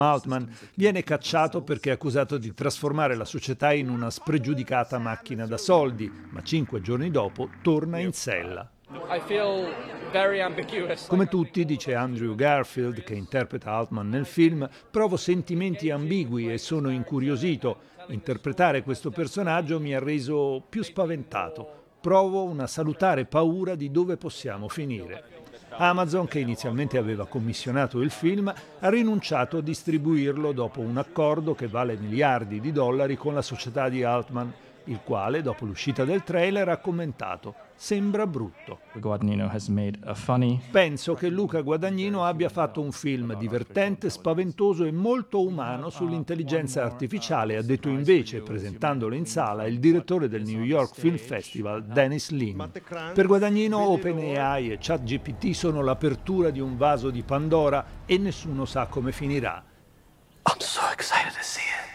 Altman viene cacciato perché è accusato di trasformare la società in una spregiudicata macchina da soldi, ma 5 giorni dopo torna in sella. Come tutti, dice Andrew Garfield, che interpreta Altman nel film, provo sentimenti ambigui e sono incuriosito. Interpretare questo personaggio mi ha reso più spaventato. Provo una salutare paura di dove possiamo finire. Amazon, che inizialmente aveva commissionato il film, ha rinunciato a distribuirlo dopo un accordo che vale miliardi di dollari con la società di Altman, il quale, dopo l'uscita del trailer, ha commentato: sembra brutto. Penso che Luca Guadagnino abbia fatto un film divertente, spaventoso e molto umano sull'intelligenza artificiale, ha detto invece, presentandolo in sala, il direttore del New York Film Festival, Dennis Lin. Per Guadagnino, OpenAI e ChatGPT sono l'apertura di un vaso di Pandora e nessuno sa come finirà. I'm so excited to see it.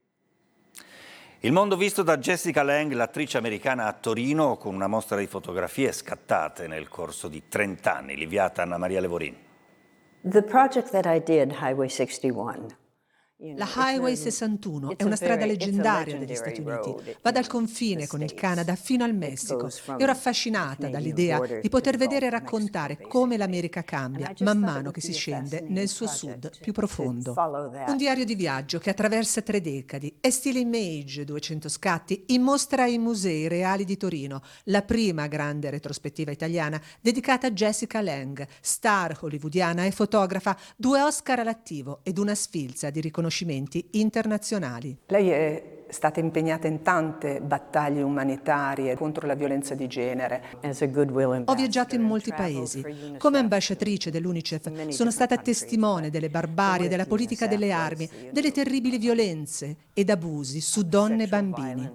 Il mondo visto da Jessica Lange, l'attrice americana a Torino, con una mostra di fotografie scattate nel corso di 30 anni. Liviata Anna Maria Levorin. The project that I did, Highway 61. La Highway 61 è una strada leggendaria degli Stati Uniti. Va dal confine con il Canada fino al Messico. Ero affascinata dall'idea di poter vedere e raccontare come l'America cambia man mano che si scende nel suo sud più profondo. Un diario di viaggio che attraversa 3 decadi. È stile Image, 200 scatti, in mostra ai Musei Reali di Torino, la prima grande retrospettiva italiana dedicata a Jessica Lange, star hollywoodiana e fotografa, 2 Oscar all'attivo ed una sfilza di riconoscimenti internazionali. Lei è stata impegnata in tante battaglie umanitarie contro la violenza di genere. Ho viaggiato in molti paesi. Come ambasciatrice dell'UNICEF sono stata testimone delle barbarie, della politica delle armi, delle terribili violenze ed abusi su donne e bambini.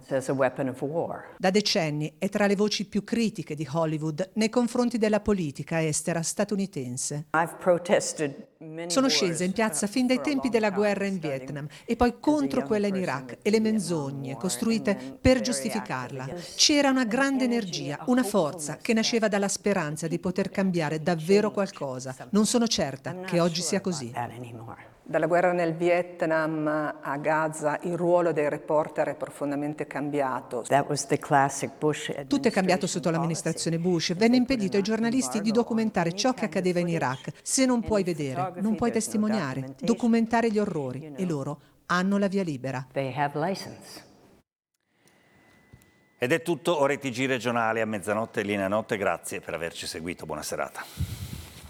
Da decenni è tra le voci più critiche di Hollywood nei confronti della politica estera statunitense. Sono scesa in piazza fin dai tempi della guerra in Vietnam e poi contro quella in Iraq e le menzogne costruite per giustificarla. C'era una grande energia, una forza che nasceva dalla speranza di poter cambiare davvero qualcosa. Non sono certa che oggi sia così. Dalla guerra nel Vietnam a Gaza il ruolo dei reporter è profondamente cambiato. Tutto è cambiato sotto l'amministrazione Bush. Venne impedito ai giornalisti di documentare ciò che accadeva in Iraq. Se non puoi vedere, non puoi testimoniare, documentare gli orrori, e loro hanno la via libera. Ed è tutto, ora i TG regionali a mezzanotte e linea notte. Grazie per averci seguito, buona serata.